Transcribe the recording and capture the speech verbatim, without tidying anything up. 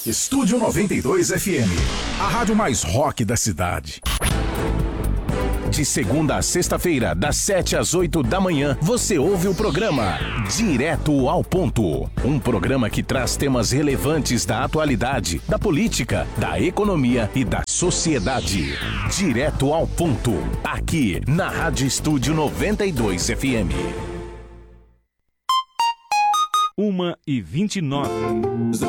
Estúdio noventa e dois F M, a rádio mais rock da cidade. De segunda a sexta-feira, das sete às oito da manhã, você ouve o programa Direto ao Ponto. Um programa que traz temas relevantes da atualidade, da política, da economia e da sociedade. Direto ao Ponto, aqui na Rádio Estúdio noventa e dois F M. Uma e vinte e nove.